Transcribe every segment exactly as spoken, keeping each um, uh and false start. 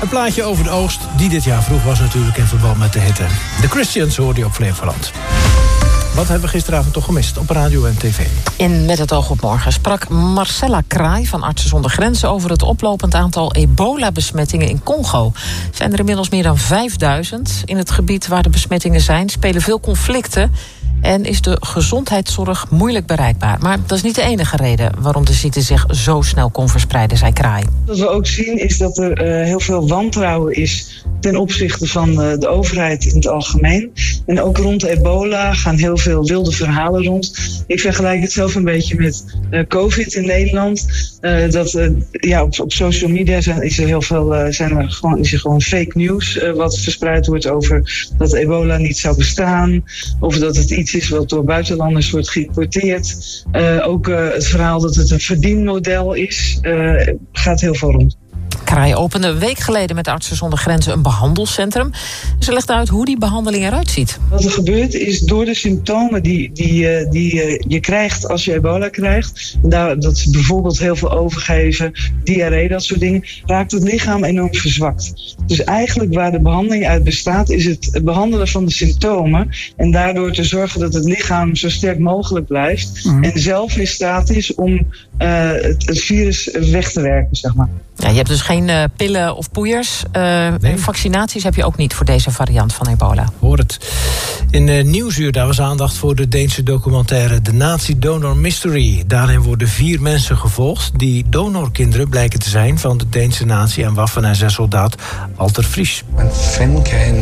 Een plaatje over de oogst die dit jaar vroeg was natuurlijk in verband met de hitte. De Christians hoorde je op Flevoland. Wat hebben we gisteravond toch gemist op radio en tv? In Met het oog op morgen sprak Marcella Kraai van Artsen zonder Grenzen over het oplopend aantal ebola-besmettingen in Congo. Zijn er inmiddels meer dan vijfduizend. In het gebied waar de besmettingen zijn spelen veel conflicten en is de gezondheidszorg moeilijk bereikbaar. Maar dat is niet de enige reden waarom de ziekte zich zo snel kon verspreiden, zei Kraai. Wat we ook zien is dat er uh, heel veel wantrouwen is ten opzichte van uh, de overheid in het algemeen. En ook rond ebola gaan heel veel wilde verhalen rond. Ik vergelijk het zelf een beetje met uh, COVID in Nederland. Uh, dat uh, ja, op, op social media zijn, is er heel veel uh, zijn er gewoon, is er gewoon fake news uh, wat verspreid wordt over dat ebola niet zou bestaan. Of dat het iets is wat door buitenlanders wordt geïmporteerd. Uh, ook uh, het verhaal dat het een verdienmodel is, uh, gaat heel veel rond. Kraai opende een week geleden met Artsen zonder Grenzen een behandelcentrum. Ze legt uit hoe die behandeling eruit ziet. Wat er gebeurt is door de symptomen die, die, die je krijgt als je ebola krijgt, dat is bijvoorbeeld heel veel overgeven, diarree, dat soort dingen, raakt het lichaam enorm verzwakt. Dus eigenlijk waar de behandeling uit bestaat is het behandelen van de symptomen en daardoor te zorgen dat het lichaam zo sterk mogelijk blijft mm. en zelf in staat is om uh, het, het virus weg te werken, zeg maar. Ja, je hebt dus geen uh, pillen of poeiers. Uh, nee. Vaccinaties heb je ook niet voor deze variant van ebola. Hoor het. In uh, Nieuwsuur daar was aandacht voor de Deense documentaire The Nazi Donor Mystery. Daarin worden vier mensen gevolgd die donorkinderen blijken te zijn van de Deense nazi- en Waffen-S S-soldaat Walter Fries. Men fanden kan een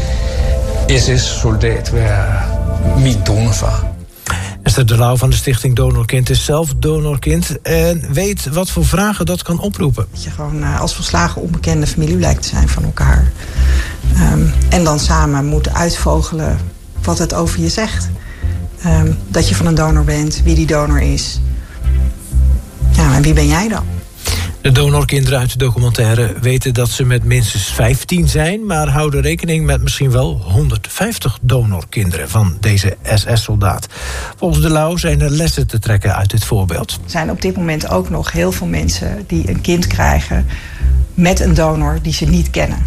uh, S S-soldaat være min donorfar. Esther de Lauw van de stichting Donorkind is zelf donorkind en weet wat voor vragen dat kan oproepen. Dat je gewoon uh, als volslagen onbekende familie lijkt te zijn van elkaar. Um, en dan samen moet uitvogelen wat het over je zegt. Um, dat je van een donor bent, wie die donor is. Ja, en wie ben jij dan? De donorkinderen uit de documentaire weten dat ze met minstens vijftien zijn, maar houden rekening met misschien wel honderdvijftig donorkinderen van deze S S-soldaat. Volgens de Lauw zijn er lessen te trekken uit dit voorbeeld. Er zijn op dit moment ook nog heel veel mensen die een kind krijgen met een donor die ze niet kennen.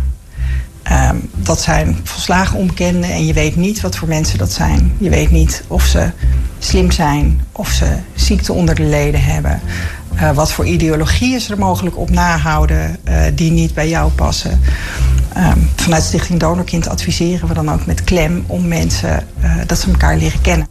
Um, dat zijn volslagen onbekenden en je weet niet wat voor mensen dat zijn. Je weet niet of ze slim zijn, of ze ziekte onder de leden hebben. Uh, wat voor ideologieën ze er mogelijk op nahouden uh, die niet bij jou passen. Um, vanuit Stichting Donorkind adviseren we dan ook met klem om mensen uh, dat ze elkaar leren kennen.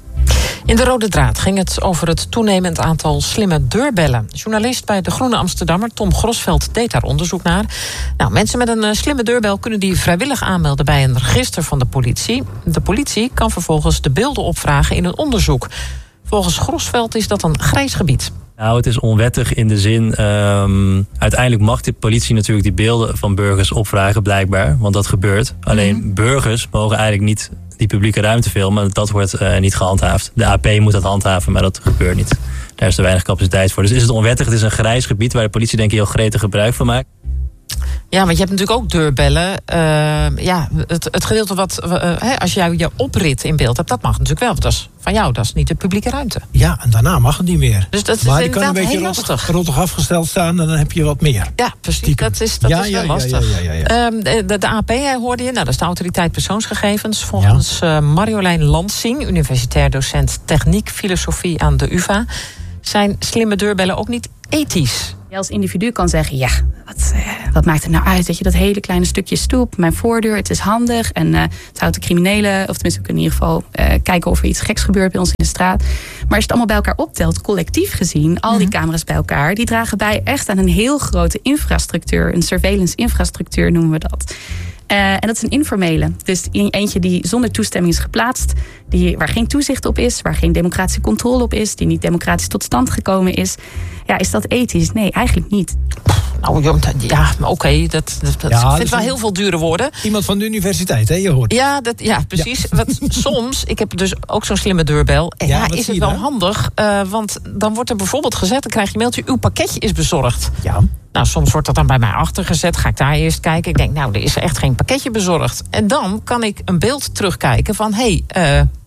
In de Rode Draad ging het over het toenemend aantal slimme deurbellen. Journalist bij De Groene Amsterdammer Tom Grosveld deed daar onderzoek naar. Nou, mensen met een uh, slimme deurbel kunnen die vrijwillig aanmelden bij een register van de politie. De politie kan vervolgens de beelden opvragen in een onderzoek. Volgens Grosveld is dat een grijs gebied. Nou, het is onwettig in de zin, um, uiteindelijk mag de politie natuurlijk die beelden van burgers opvragen, blijkbaar, want dat gebeurt. Alleen mm-hmm. burgers mogen eigenlijk niet die publieke ruimte filmen, dat wordt uh, niet gehandhaafd. De A P moet dat handhaven, maar dat gebeurt niet. Daar is er weinig capaciteit voor. Dus is het onwettig, het is een grijs gebied waar de politie denk ik heel gretig gebruik van maakt. Ja, want je hebt natuurlijk ook deurbellen. Uh, ja, het, het gedeelte wat, uh, als jij je oprit in beeld hebt, dat mag natuurlijk wel. Want dat is van jou, dat is niet de publieke ruimte. Ja, en daarna mag het niet meer. Dus dat is maar je kan een beetje lastig. rottig afgesteld staan en dan heb je wat meer. Ja, precies. Stiekem. Dat is, dat ja, is wel ja, lastig. Ja, ja, ja, ja. Uh, de, de A P hoorde je, nou, dat is de Autoriteit Persoonsgegevens. Volgens ja. uh, Marjolein Lansing, universitair docent techniek, filosofie aan de U vA, zijn slimme deurbellen ook niet ethisch. Je als individu kan zeggen, ja, wat, uh, wat maakt het nou uit dat je dat hele kleine stukje stoep, mijn voordeur, het is handig en uh, het houdt de criminelen, of tenminste we kunnen in ieder geval uh, kijken of er iets geks gebeurt bij ons in de straat. Maar als je het allemaal bij elkaar optelt, collectief gezien, al die camera's bij elkaar, die dragen bij echt aan een heel grote infrastructuur, een surveillance infrastructuur noemen we dat. Uh, en dat is een informele. Dus eentje die zonder toestemming is geplaatst, die, waar geen toezicht op is, waar geen democratische controle op is, die niet democratisch tot stand gekomen is. Ja, is dat ethisch? Nee, eigenlijk niet. Nou ja, oké, okay, dat, dat, dat ja, vind ik wel heel veel dure woorden. Iemand van de universiteit, hè, je hoort. Ja, dat, ja precies. Ja. Wat, soms, ik heb dus ook zo'n slimme deurbel. En ja, ja is het wel dan handig, uh, want dan wordt er bijvoorbeeld gezet, dan krijg je een mailtje, uw pakketje is bezorgd. Ja. Nou, soms wordt dat dan bij mij achtergezet. Ga ik daar eerst kijken. Ik denk, nou, er is echt geen pakketje bezorgd. En dan kan ik een beeld terugkijken van, hé, hey, uh,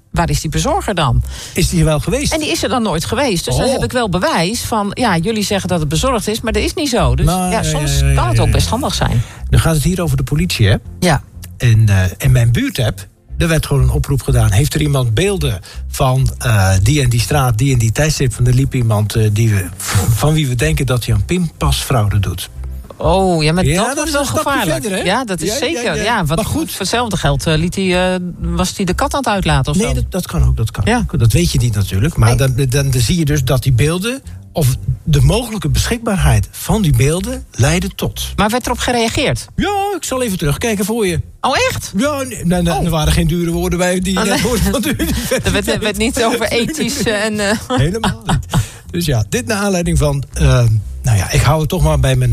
waar is die bezorger dan? Is die er wel geweest? En die is er dan nooit geweest. Dus Oh. dan heb ik wel bewijs van... ja, jullie zeggen dat het bezorgd is, maar dat is niet zo. Dus Nou, ja, soms ja, ja, ja, kan het ja, ook ja. best handig zijn. Dan gaat het hier over de politie, hè? Ja. En uh, in mijn buurtapp, er werd gewoon een oproep gedaan. Heeft er iemand beelden van uh, die en die straat, die en die tijdstip... van er liep iemand uh, die we, van wie we denken dat hij aan pinpasfraude doet. Oh, ja, maar Ja, dat, dat wordt is wel een stapje gevaarlijk. verder, hè? Ja, dat is Ja, ja, zeker. ja. Ja, wat, Maar goed. Voor hetzelfde geld uh, liet hij, uh, was hij de kat aan het uitlaten of Nee, zo. dat, dat kan ook, dat kan Ja. ook. Dat weet je niet natuurlijk. Maar Nee. dan, dan, dan zie je dus dat die beelden... of de mogelijke beschikbaarheid van die beelden leiden tot. Maar werd erop gereageerd? Ja, ik zal even terugkijken voor je. Oh, echt? Ja, nee, nee, nee, Oh. er waren geen dure woorden bij die je Oh, net nee. hoorde van de Er werd, universiteit. werd niet over ethisch uh, en... Uh, Helemaal niet. Dus ja, dit naar aanleiding van... Uh, nou ja, ik hou het toch maar bij mijn